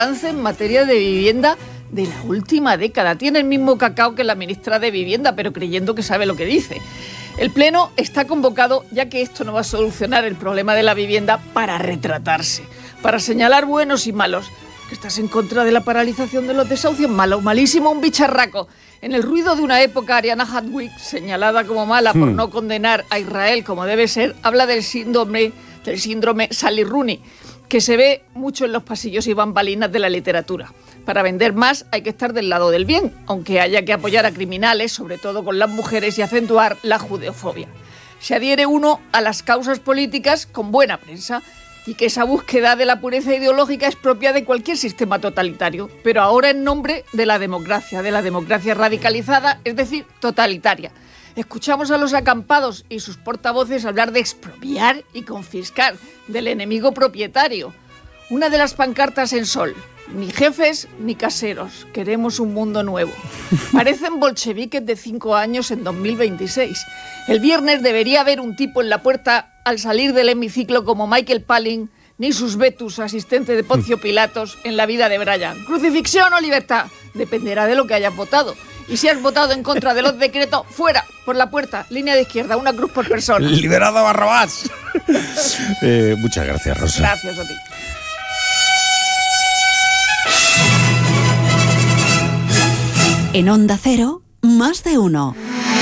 avance en materia de vivienda de la última década. Tiene el mismo cacao que la ministra de Vivienda, pero creyendo que sabe lo que dice. El Pleno está convocado, ya que esto no va a solucionar el problema de la vivienda, para retratarse, para señalar buenos y malos. Que estás en contra de la paralización de los desahucios, malo, malísimo, un bicharraco. En el ruido de una época, Ariana Huffington, señalada como mala por no condenar a Israel como debe ser, habla del síndrome Sally Rooney, que se ve mucho en los pasillos y bambalinas de la literatura. Para vender más hay que estar del lado del bien, aunque haya que apoyar a criminales, sobre todo con las mujeres, y acentuar la judeofobia. Se adhiere uno a las causas políticas con buena prensa, y que esa búsqueda de la pureza ideológica es propia de cualquier sistema totalitario, pero ahora en nombre de la democracia radicalizada, es decir, totalitaria. Escuchamos a los acampados y sus portavoces hablar de expropiar y confiscar, del enemigo propietario. Una de las pancartas en sol: ni jefes ni caseros, queremos un mundo nuevo. Parecen bolcheviques de 5 años en 2026. El viernes debería haber un tipo en la puerta al salir del hemiciclo como Michael Palin, ni sus Betus, asistente de Poncio Pilatos, en La vida de Brian. ¿Crucifixión o libertad? Dependerá de lo que hayas votado. Y si has votado en contra de los decretos, fuera, por la puerta, línea de izquierda, una cruz por persona. ¡Liberado a Barrabás! Muchas gracias, Rosa. Gracias a ti. En Onda Cero, más de uno.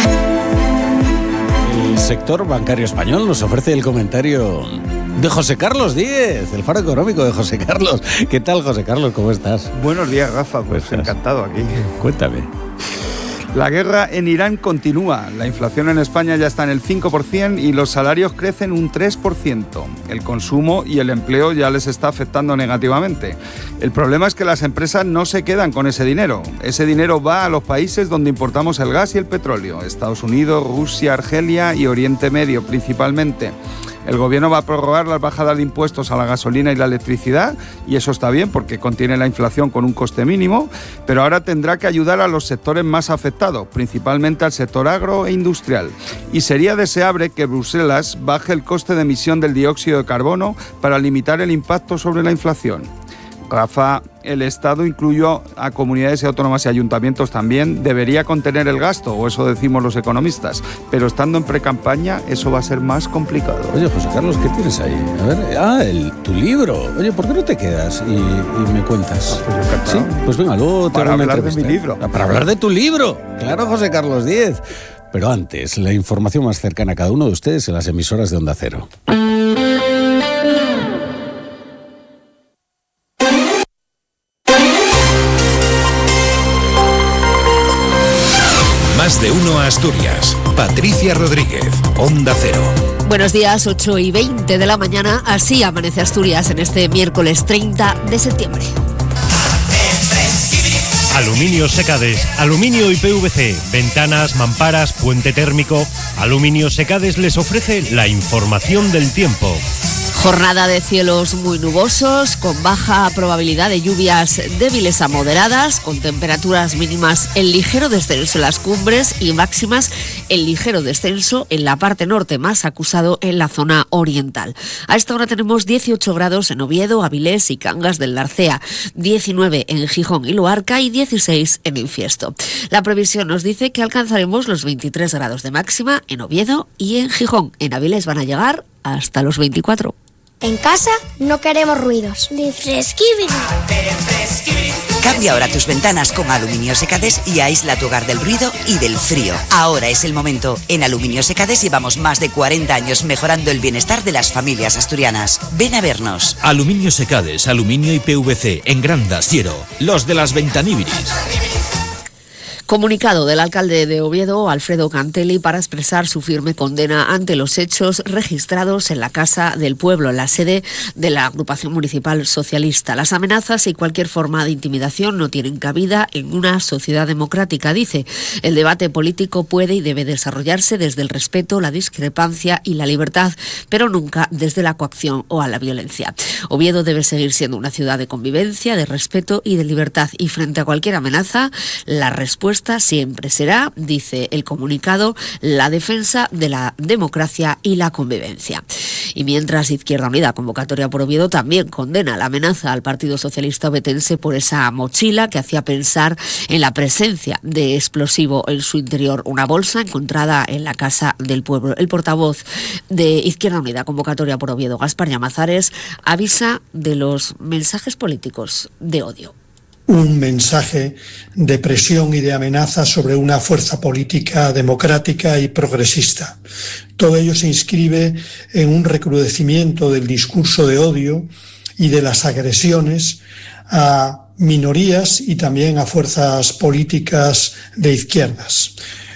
El sector bancario español nos ofrece el comentario de José Carlos Díez, el Faro Económico de José Carlos. ¿Qué tal, José Carlos? ¿Cómo estás? Buenos días, Rafa. Pues encantado aquí. Cuéntame. La guerra en Irán continúa. La inflación en España ya está en el 5% y los salarios crecen un 3%. El consumo y el empleo ya les está afectando negativamente. El problema es que las empresas no se quedan con ese dinero. Ese dinero va a los países donde importamos el gas y el petróleo: Estados Unidos, Rusia, Argelia y Oriente Medio principalmente. El gobierno va a prorrogar las bajadas de impuestos a la gasolina y la electricidad, y eso está bien porque contiene la inflación con un coste mínimo, pero ahora tendrá que ayudar a los sectores más afectados, principalmente al sector agro e industrial. Y sería deseable que Bruselas baje el coste de emisión del dióxido de carbono para limitar el impacto sobre la inflación. Rafa, el Estado, incluyó a comunidades autónomas y ayuntamientos también, debería contener el gasto, o eso decimos los economistas, pero estando en precampaña eso va a ser más complicado. Oye, José Carlos, ¿qué tienes ahí? A ver, tu libro. Oye, ¿por qué no te quedas y me cuentas? Pues encantado. Sí, pues venga, luego te para hago una hablar de entrevista. mi libro. Para hablar de tu libro. Claro, José Carlos Díez. Pero antes, la información más cercana a cada uno de ustedes en las emisoras de Onda Cero. Más de uno Asturias. Patricia Rodríguez, Onda Cero. Buenos días, 8:20 de la mañana. Así amanece Asturias en este miércoles 30 de septiembre. Aluminio Secades, aluminio y PVC, ventanas, mamparas, puente térmico. Aluminio Secades les ofrece la información del tiempo. Jornada de cielos muy nubosos, con baja probabilidad de lluvias débiles a moderadas, con temperaturas mínimas en ligero descenso en las cumbres y máximas en ligero descenso en la parte norte, más acusado en la zona oriental. A esta hora tenemos 18 grados en Oviedo, Avilés y Cangas del Narcea, 19 en Gijón y Luarca y 16 en Infiesto. La previsión nos dice que alcanzaremos los 23 grados de máxima en Oviedo y en Gijón. En Avilés van a llegar hasta los 24. En casa no queremos ruidos. Ni fresquibri. Cambia ahora tus ventanas con Aluminio Secades y aísla tu hogar del ruido y del frío. Ahora es el momento. En Aluminio Secades llevamos más de 40 años mejorando el bienestar de las familias asturianas. Ven a vernos. Aluminio Secades, aluminio y PVC, en Granda, Siero. Los de las Ventaníbiris. Comunicado del alcalde de Oviedo, Alfredo Cantelli, para expresar su firme condena ante los hechos registrados en la Casa del Pueblo, en la sede de la agrupación municipal socialista. Las amenazas y cualquier forma de intimidación no tienen cabida en una sociedad democrática, dice. El debate político puede y debe desarrollarse desde el respeto, la discrepancia y la libertad, pero nunca desde la coacción o a la violencia. Oviedo debe seguir siendo una ciudad de convivencia, de respeto y de libertad, y frente a cualquier amenaza, la respuesta Socialista siempre será, dice el comunicado, la defensa de la democracia y la convivencia. Y mientras Izquierda Unida, Convocatoria por Oviedo, también condena la amenaza al Partido Socialista obetense por esa mochila que hacía pensar en la presencia de explosivo en su interior, una bolsa encontrada en la Casa del Pueblo. El portavoz de Izquierda Unida, Convocatoria por Oviedo, Gaspar Llamazares, avisa de los mensajes políticos de odio. Un mensaje de presión y de amenaza sobre una fuerza política democrática y progresista. Todo ello se inscribe en un recrudecimiento del discurso de odio y de las agresiones a minorías y también a fuerzas políticas de izquierdas.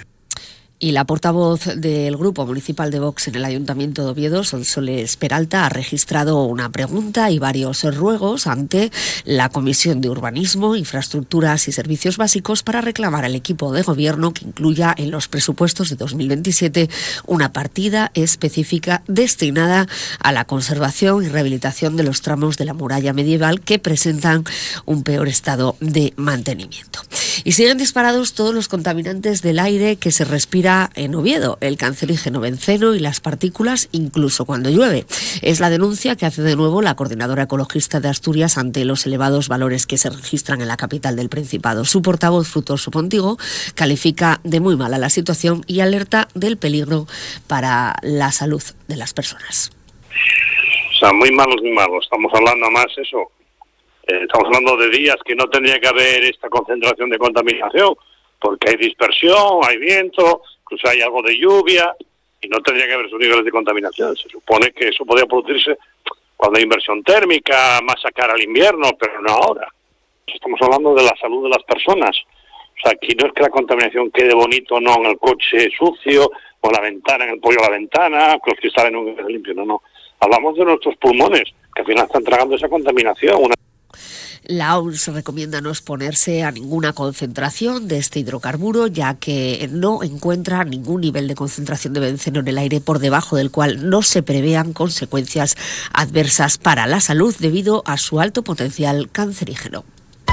Y la portavoz del Grupo Municipal de Vox en el Ayuntamiento de Oviedo, Sonsoles Peralta, ha registrado una pregunta y varios ruegos ante la Comisión de Urbanismo, Infraestructuras y Servicios Básicos para reclamar al equipo de gobierno que incluya en los presupuestos de 2027 una partida específica destinada a la conservación y rehabilitación de los tramos de la muralla medieval que presentan un peor estado de mantenimiento. Y siguen disparados todos los contaminantes del aire que se respira en Oviedo, el cancerígeno benceno y las partículas incluso cuando llueve. Es la denuncia que hace de nuevo la Coordinadora Ecologista de Asturias ante los elevados valores que se registran en la capital del Principado. Su portavoz, Frutoso Pontigo, califica de muy mala la situación y alerta del peligro para la salud de las personas. O sea, muy malos. Estamos hablando más eso. Estamos hablando de días que no tendría que haber esta concentración de contaminación, porque hay dispersión, hay viento, incluso hay algo de lluvia, y no tendría que haber esos niveles de contaminación. Se supone que eso podría producirse cuando hay inversión térmica, más a cara al invierno, pero no ahora. Estamos hablando de la salud de las personas. O sea, aquí no es que la contaminación quede bonito, no, en el coche sucio, o en la ventana, en el pollo a la ventana, que los cristales no queden limpios, no. Hablamos de nuestros pulmones, que al final están tragando esa contaminación. La OMS recomienda no exponerse a ninguna concentración de este hidrocarburo, ya que no encuentra ningún nivel de concentración de benceno en el aire por debajo del cual no se prevean consecuencias adversas para la salud debido a su alto potencial cancerígeno.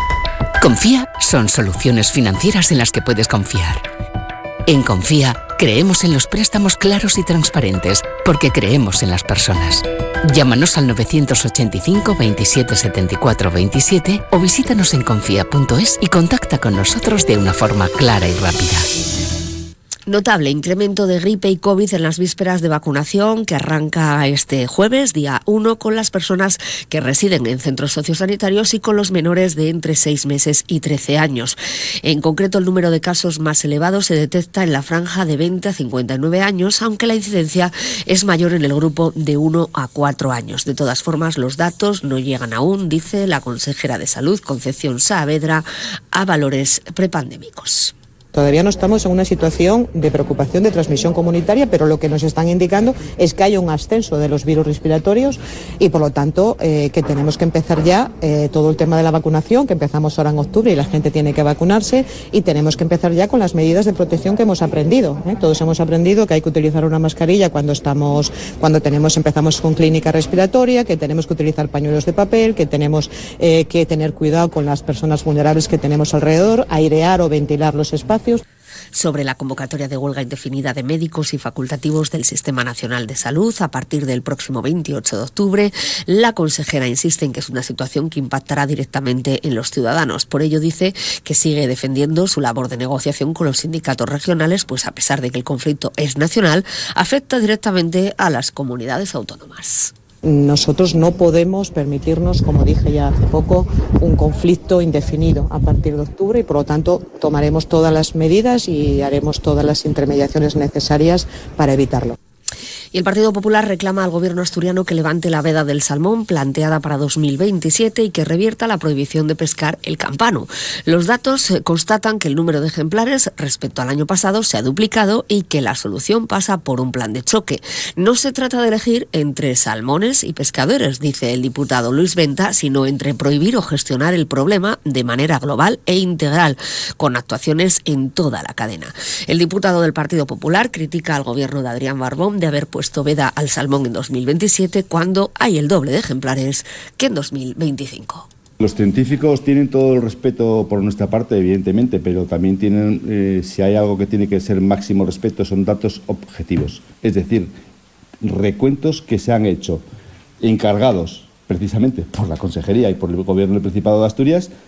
Confía son soluciones financieras en las que puedes confiar. En Confía creemos en los préstamos claros y transparentes porque creemos en las personas. Llámanos al 985 27 74 27 o visítanos en confía.es y contacta con nosotros de una forma clara y rápida. Notable incremento de gripe y COVID en las vísperas de vacunación que arranca este jueves, día 1, con las personas que residen en centros sociosanitarios y con los menores de entre 6 meses y 13 años. En concreto, el número de casos más elevado se detecta en la franja de 20 a 59 años, aunque la incidencia es mayor en el grupo de 1 a 4 años. De todas formas, los datos no llegan aún, dice la consejera de Salud, Concepción Saavedra, a valores prepandémicos. Todavía no estamos en una situación de preocupación de transmisión comunitaria, pero lo que nos están indicando es que hay un ascenso de los virus respiratorios y, por lo tanto, que tenemos que empezar ya todo el tema de la vacunación, que empezamos ahora en octubre y la gente tiene que vacunarse, y tenemos que empezar ya con las medidas de protección que hemos aprendido. Todos hemos aprendido que hay que utilizar una mascarilla cuando empezamos con clínica respiratoria, que tenemos que utilizar pañuelos de papel, que tenemos que tener cuidado con las personas vulnerables que tenemos alrededor, airear o ventilar los espacios. Sobre la convocatoria de huelga indefinida de médicos y facultativos del Sistema Nacional de Salud a partir del próximo 28 de octubre, la consejera insiste en que es una situación que impactará directamente en los ciudadanos. Por ello dice que sigue defendiendo su labor de negociación con los sindicatos regionales, pues a pesar de que el conflicto es nacional, afecta directamente a las comunidades autónomas. Nosotros no podemos permitirnos, como dije ya hace poco, un conflicto indefinido a partir de octubre y, por lo tanto, tomaremos todas las medidas y haremos todas las intermediaciones necesarias para evitarlo. Y el Partido Popular reclama al gobierno asturiano que levante la veda del salmón planteada para 2027 y que revierta la prohibición de pescar el campano. Los datos constatan que el número de ejemplares respecto al año pasado se ha duplicado y que la solución pasa por un plan de choque. No se trata de elegir entre salmones y pescadores, dice el diputado Luis Venta, sino entre prohibir o gestionar el problema de manera global e integral, con actuaciones en toda la cadena. El diputado del Partido Popular critica al gobierno de Adrián Barbón de haber puesto veda al salmón en 2027 cuando hay el doble de ejemplares que en 2025. Los científicos tienen todo el respeto por nuestra parte, evidentemente, pero también tienen, si hay algo que tiene que ser máximo respeto, son datos objetivos. Es decir, recuentos que se han hecho, encargados precisamente por la Consejería y por el Gobierno del Principado de Asturias,